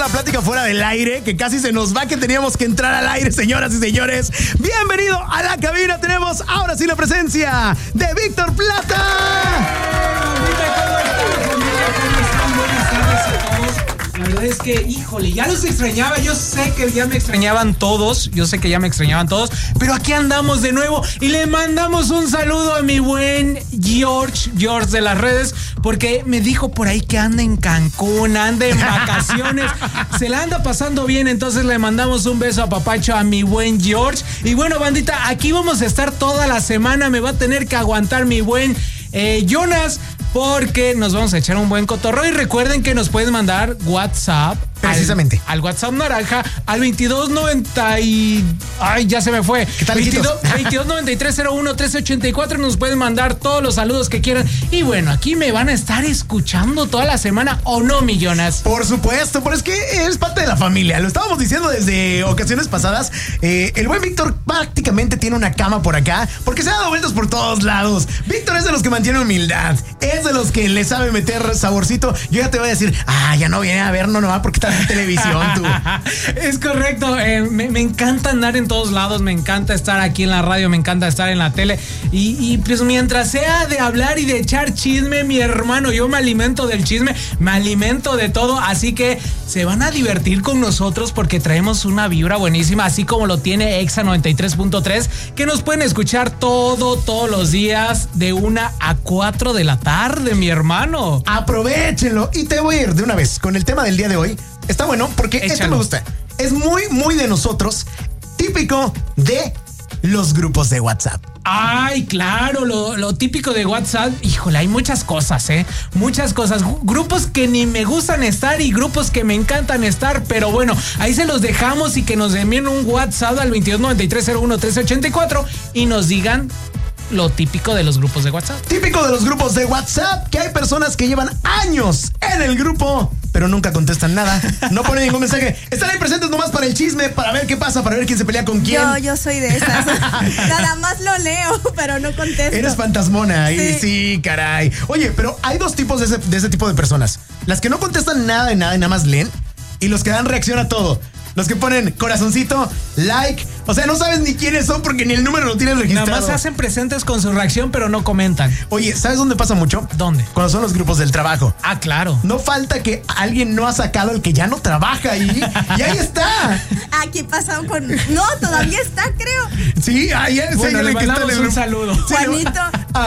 una plática fuera del aire que casi se nos va, que teníamos que entrar al aire, señoras y señores. Bienvenido a la cabina. Tenemos ahora sí la presencia de Víctor Plata. La verdad es que, híjole, ya los extrañaba. Yo sé que ya me extrañaban todos. Pero aquí andamos de nuevo y le mandamos un saludo a mi buen George de las redes, porque me dijo por ahí que anda en Cancún, anda en vacaciones, se la anda pasando bien. Entonces le mandamos un beso a papacho a mi buen George. Y bueno, bandita, aquí vamos a estar toda la semana. Me va a tener que aguantar mi buen Jonas, porque nos vamos a echar un buen cotorreo. Y recuerden que nos pueden mandar WhatsApp. Precisamente. Al WhatsApp naranja, al 2290 y... Ay, ya se me fue. ¿Qué tal, 2293011384. Nos pueden mandar todos los saludos que quieran. Y bueno, aquí me van a estar escuchando toda la semana, ¿o no, mi Jonas? Por supuesto, pero es que eres parte de la familia. Lo estábamos diciendo desde ocasiones pasadas. El buen Víctor prácticamente tiene una cama por acá, porque se ha dado vueltas por todos lados. Víctor es de los que mantiene humildad. Es de los que le sabe meter saborcito. Yo ya te voy a decir, ya no viene a ver, no va, porque está en televisión, tú. Es correcto. Me encanta andar en todos lados. Me encanta estar aquí en la radio. Me encanta estar en la tele. Y pues mientras sea de hablar y de echar chisme, mi hermano, yo me alimento del chisme, me alimento de todo. Así que se van a divertir con nosotros, porque traemos una vibra buenísima, así como lo tiene Exa 93.3, que nos pueden escuchar todos los días de 1 a 4 de la tarde, mi hermano. Aprovechenlo. Y te voy a ir de una vez con el tema del día de hoy. Está bueno porque este me gusta. Es muy de nosotros, típico de los grupos de WhatsApp. Ay, claro, lo típico de WhatsApp. Híjole, hay muchas cosas, muchas cosas. Grupos que ni me gustan estar y grupos que me encantan estar, pero bueno, ahí se los dejamos, y que nos envíen un WhatsApp al 2293011384 y nos digan lo típico de los grupos de WhatsApp. Típico de los grupos de WhatsApp, que hay personas que llevan años en el grupo, pero nunca contestan nada, no ponen ningún mensaje. Están ahí presentes nomás para el chisme, para ver qué pasa, para ver quién se pelea con quién. Yo soy de esas. Nada más lo leo, pero no contesto. Eres fantasmona. Sí, caray. Oye, pero hay dos tipos de ese tipo de personas. Las que no contestan nada y nada más leen, y los que dan reacción a todo. Los que ponen corazoncito, like. O sea, no sabes ni quiénes son porque ni el número lo tienen registrado. Nada más se hacen presentes con su reacción, pero no comentan. Oye, ¿sabes dónde pasa mucho? ¿Dónde? Cuando son los grupos del trabajo. Ah, claro. No falta que alguien no ha sacado el que ya no trabaja ahí. Y ahí está. Aquí pasado con... No, todavía está, creo. Sí, ahí es. Bueno, le mandamos un saludo. Sí, Juanito.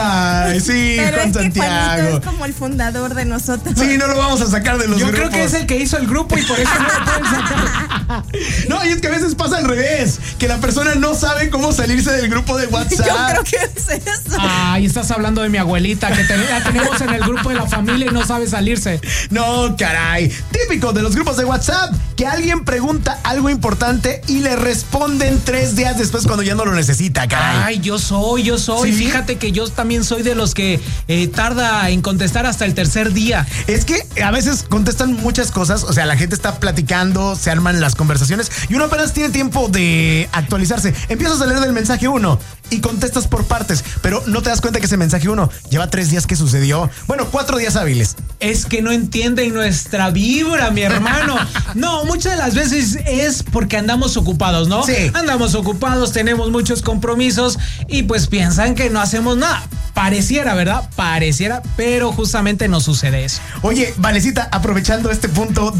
Ay, sí, pero Juan es que Santiago. Juanito es como el fundador de nosotros. Sí, no lo vamos a sacar de los grupos. Yo creo que es el que hizo el grupo y por eso no lo pueden sacar. No, y es que a veces pasa al revés, que la persona no sabe cómo salirse del grupo de WhatsApp. Yo creo que es eso. Ay, estás hablando de mi abuelita, que la tenemos en el grupo de la familia y no sabe salirse. No, caray. Típico de los grupos de WhatsApp, que alguien pregunta algo importante y le responden 3 días después cuando ya no lo necesita, caray. Ay, yo soy. ¿Sí? Fíjate que yo también soy de los que tarda en contestar hasta el 3er día. Es que a veces contestan muchas cosas, o sea, la gente está platicando, se arman las conversaciones y uno apenas tiene tiempo de actualizarse. Empiezas a leer del mensaje 1 y contestas por partes, pero no te das cuenta que ese mensaje 1 lleva 3 días que sucedió. Bueno, 4 días hábiles. Es que no entienden nuestra vibra, mi hermano. No, muchas de las veces es porque andamos ocupados, ¿no? Sí. Andamos ocupados, tenemos muchos compromisos y pues piensan que no hacemos nada. Pareciera, ¿verdad? Pareciera, pero justamente no sucede eso. Oye, Valecita, aprovechando este punto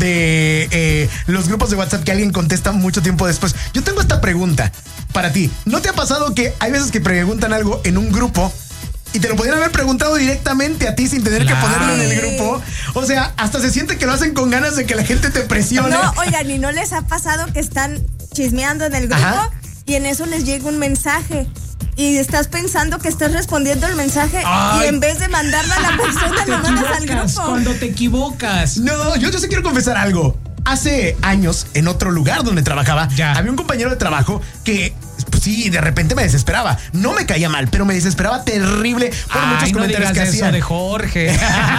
de los grupos de WhatsApp que alguien contesta mucho tiempo después, yo tengo esta pregunta para ti. ¿No te ha pasado que hay veces que preguntan algo en un grupo y te lo podrían haber preguntado directamente a ti sin tener que ponerlo en el grupo? O sea, hasta se siente que lo hacen con ganas de que la gente te presione. No, oigan, ¿y no les ha pasado que están chismeando en el grupo? Ajá. Y en eso les llega un mensaje? Y estás pensando que estás respondiendo el mensaje. Ay, y en vez de mandarlo a la persona, lo mandas al grupo. Cuando te equivocas. No, yo sí quiero confesar algo. Hace años, en otro lugar donde trabajaba, había un compañero de trabajo que sí, de repente me desesperaba. No me caía mal, pero me desesperaba terrible por muchos comentarios que hacían. De Jorge.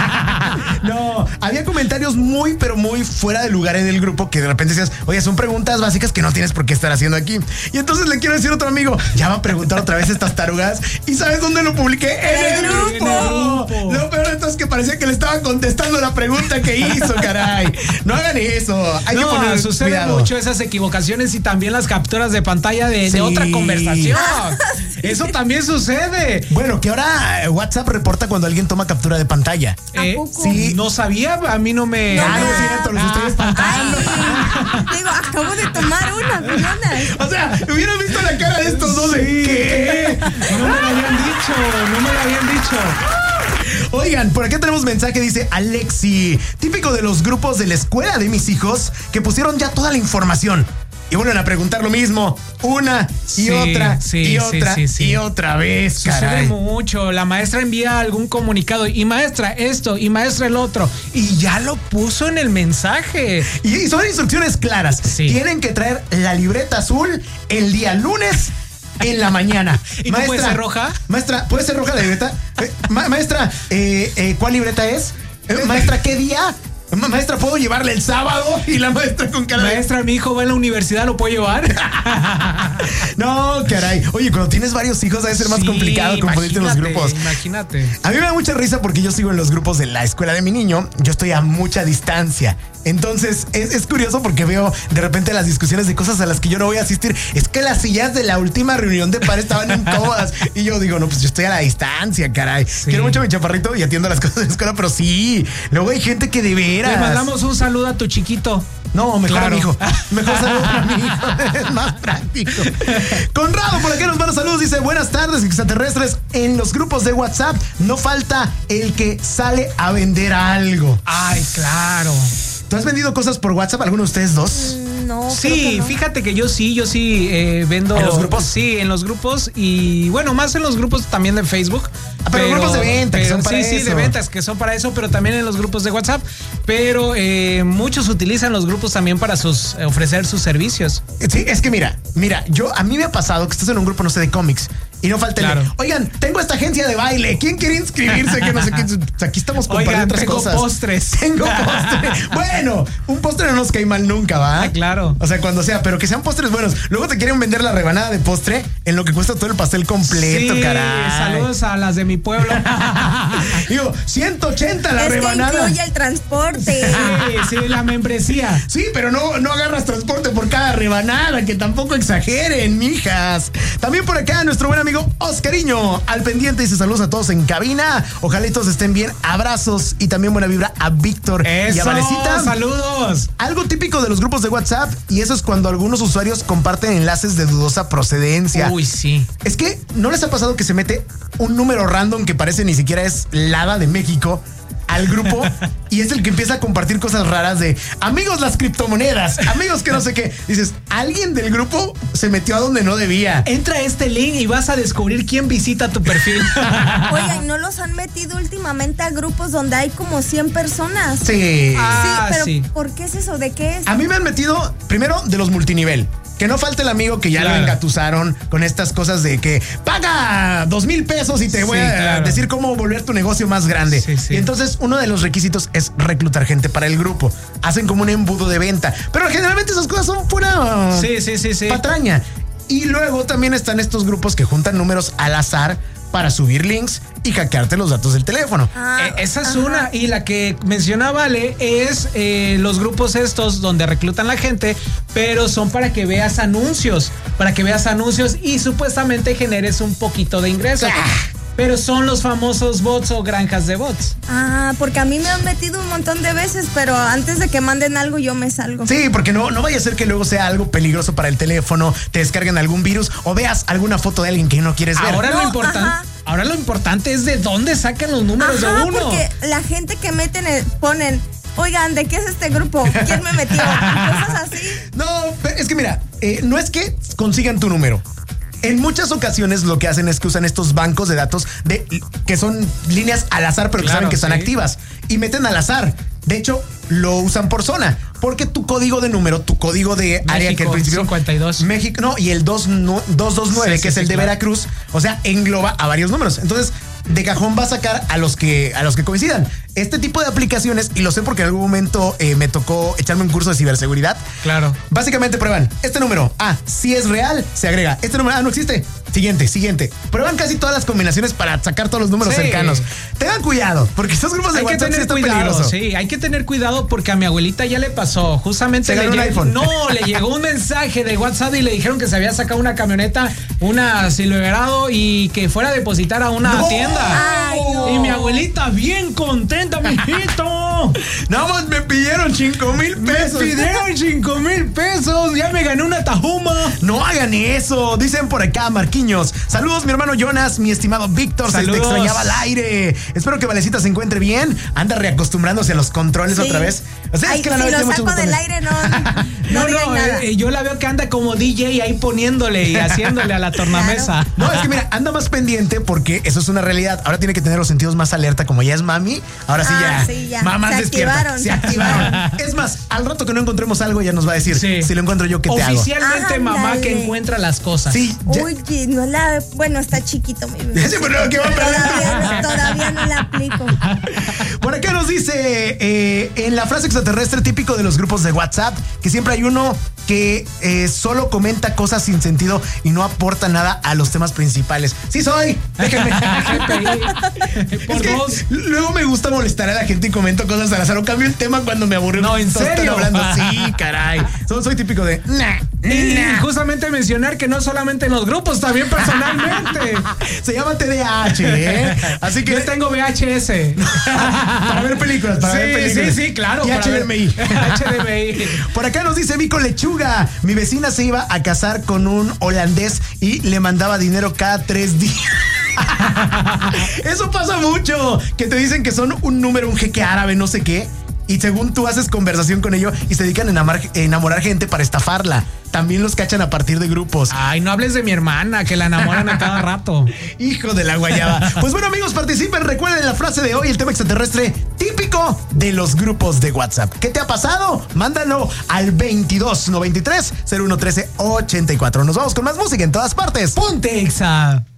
No, había comentarios muy, pero muy fuera de lugar en el grupo que de repente decías, oye, son preguntas básicas que no tienes por qué estar haciendo aquí. Y entonces le quiero decir a otro amigo, ya va a preguntar otra vez estas tarugas. ¿Y sabes dónde lo publiqué? En el grupo. Lo peor de todo es que parecía que le estaba contestando la pregunta que hizo, caray. No hagan eso. Hay que poner sucede cuidado. mucho esas equivocaciones y también las capturas de pantalla de otra conversación. Eso también sucede. Bueno, que ahora WhatsApp reporta cuando alguien toma captura de pantalla. Sí, no sabía, a mí no me... No, es cierto, los estoy espantando. Digo, acabo de tomar una, perdona. O sea, hubieran visto la cara de estos dos. ¿Qué? No me lo habían dicho. Oigan, por acá tenemos mensaje, dice Alexi, típico de los grupos de la escuela de mis hijos que pusieron ya toda la información. Y vuelven a preguntar lo mismo, una y otra y otra vez, caray. Sucede mucho, la maestra envía algún comunicado y maestra esto y maestra el otro y ya lo puso en el mensaje. Y son instrucciones claras. Sí. Tienen que traer la libreta azul el día lunes en la mañana. ¿Y maestra, no puede ser roja? Maestra, ¿puede ser roja la libreta? Maestra, ¿cuál libreta es? Maestra, ¿qué día? Maestra, ¿puedo llevarle el sábado? Y la maestra con cara de... Maestra, mi hijo va a la universidad, ¿lo puedo llevar? No, caray. Oye, cuando tienes varios hijos debe ser más complicado confundirte en los grupos. Imagínate. A mí me da mucha risa porque yo sigo en los grupos de la escuela de mi niño. Yo estoy a mucha distancia. Entonces es curioso porque veo de repente las discusiones de cosas a las que yo no voy a asistir. Es que las sillas de la última reunión de padres estaban incómodas. Y yo digo, no, pues yo estoy a la distancia, caray. Sí. Quiero mucho a mi chaparrito y atiendo las cosas de la escuela, pero sí. Luego hay gente que de veras. Le mandamos un saludo a tu chiquito. No, mejor a mi hijo. Mejor saludo para mi hijo. Es más práctico. Conrado, por aquí nos manda saludos. Dice, buenas tardes, extraterrestres. En los grupos de WhatsApp no falta el que sale a vender algo. Ay, claro. ¿Tú has vendido cosas por WhatsApp, alguno de ustedes dos? No. Sí, no. Fíjate que yo sí vendo. ¿En los grupos? Sí, en los grupos y bueno, más en los grupos también de Facebook. Pero grupos de venta que son para eso. Sí, de ventas que son para eso, pero también en los grupos de WhatsApp. Pero muchos utilizan los grupos también para ofrecer sus servicios. Sí, es que mira, a mí me ha pasado que estás en un grupo, no sé, de cómics. Y no falta el oigan, tengo esta agencia de baile. ¿Quién quiere inscribirse? Que no sé qué. Aquí estamos compartiendo otras cosas. Tengo postres. Bueno, un postre no nos cae mal nunca, ¿va? Claro. O sea, cuando sea, pero que sean postres buenos. Luego te quieren vender la rebanada de postre en lo que cuesta todo el pastel completo, sí, caray. Saludos a las de mi pueblo. Digo, 180 la rebanada. Que incluye el transporte. Sí, la membresía. Sí, pero no agarras transporte por cada rebanada, que tampoco exageren, mijas. También por acá nuestro buen amigo Oscariño al pendiente, dice saludos a todos en cabina. Ojalá y todos estén bien. Abrazos y también buena vibra a Víctor y a Vanesita. Saludos. Algo típico de los grupos de WhatsApp, y eso es cuando algunos usuarios comparten enlaces de dudosa procedencia. Uy, sí. Es que ¿no les ha pasado que se mete un número random que parece ni siquiera es Lada de México al grupo y es el que empieza a compartir cosas raras de amigos las criptomonedas, amigos que no sé qué? Dices, alguien del grupo se metió a donde no debía. Entra a este link y vas a descubrir quién visita tu perfil. Oigan, ¿no los han metido últimamente a grupos donde hay como 100 personas? Sí. Pero ¿por qué es eso? ¿De qué es? A mí me han metido primero de los multinivel. Que no falte el amigo que ya lo engatusaron con estas cosas de que paga 2,000 pesos y te voy a decir cómo volver tu negocio más grande. Sí. Y entonces uno de los requisitos es reclutar gente para el grupo. Hacen como un embudo de venta. Pero generalmente esas cosas son pura patraña. Y luego también están estos grupos que juntan números al azar para subir links y hackearte los datos del teléfono. Esa es una. Y la que mencionaba Ale es los grupos estos donde reclutan la gente, pero son para que veas anuncios. Para que veas anuncios y supuestamente generes un poquito de ingreso. Pero son los famosos bots o granjas de bots. Porque a mí me han metido un montón de veces, pero antes de que manden algo yo me salgo. Sí, porque no vaya a ser que luego sea algo peligroso para el teléfono, te descarguen algún virus o veas alguna foto de alguien que no quieres ver. Ahora lo importante es de dónde sacan los números de uno. Porque la gente que ponen, oigan, ¿de qué es este grupo? ¿Quién me metió? Cosas así. No, es que mira, no es que consigan tu número. En muchas ocasiones lo que hacen es que usan estos bancos de datos que son líneas al azar, pero que saben que están activas y meten al azar. De hecho, lo usan por zona, porque tu código de número, tu código de México, área que al principio 52. México, no, y el 229, sí, que es el de claro. Veracruz, o sea, engloba a varios números. Entonces, de cajón va a sacar a los que coincidan. Este tipo de aplicaciones, y lo sé porque en algún momento me tocó echarme un curso de ciberseguridad. Claro. Básicamente prueban este número. Si es real, se agrega. Este número, no existe. Siguiente. Prueban casi todas las combinaciones para sacar todos los números cercanos. Tengan cuidado, porque estos grupos de Hay que WhatsApp sí tener están cuidado, peligrosos. sí, hay que tener cuidado porque a mi abuelita ya le pasó. Justamente Se ganó un iPhone. No, le llegó un mensaje de WhatsApp y le dijeron que se había sacado una camioneta, una Silverado, y que fuera a depositar a una tienda. Ay, no. Y mi abuelita bien contenta, mijito. Nada más me pidieron 5,000 pesos. Me pidieron 5,000 pesos. Ya me gané una Tahuma. No hagan eso. Dicen por acá, Marquiños. Saludos, mi hermano Jonas, mi estimado Víctor. Saludos. Se te extrañaba al aire. Espero que Valecita se encuentre bien. Anda reacostumbrándose a los controles otra vez. O sea, Ay, es que la si nave lo tiene muchos saco del botones. aire, no digan nada. Yo la veo que anda como DJ ahí poniéndole y haciéndole a la tornamesa. No, es que mira, anda más pendiente porque eso es una realidad. Ahora tiene que tener los sentidos más alerta, como ya es mami. Ahora sí ya. Mamá Se despierta. se activaron. Es más, al rato que no encontremos algo, ya nos va a decir. Sí. Si lo encuentro yo, ¿qué te hago? Oficialmente mamá Ándale. que encuentra las cosas. Sí, ya. Uy, no la. Bueno, está chiquito, mi bebé. Sí, pero ¿qué va a perder? Todavía no la aplico. Por acá nos dice en la frase extraterrestre típico de los grupos de WhatsApp que siempre hay uno que solo comenta cosas sin sentido y no aporta nada a los temas principales. Sí soy. Déjenme. Por Es que dos. luego me gusta molestar a la gente y comento cosas al azar o cambio el tema cuando me aburro. No, ¿en Todos están serio? hablando. Sí, caray. Soy típico de Y justamente mencionar que no solamente en los grupos, también personalmente. Se llama TDAH, ¿eh? Así que Yo tengo VHS. para ver películas, para ver películas. Sí, claro. Y para ver- HDMI. HDMI. Por acá nos dice Vico Lechuga. Mi vecina se iba a casar con un holandés y le mandaba dinero cada 3 días. Eso pasa mucho. Que te dicen que son un número, un jeque árabe, no sé qué. Y según tú haces conversación con ellos y se dedican a enamorar gente para estafarla. También los cachan a partir de grupos. Ay, no hables de mi hermana, que la enamoran a cada rato. Hijo de la guayaba. Pues bueno, amigos, participen. Recuerden la frase de hoy, el tema extraterrestre típico de los grupos de WhatsApp. ¿Qué te ha pasado? Mándalo al 2293 0113 84. Nos vamos con más música en todas partes. Ponte Exa.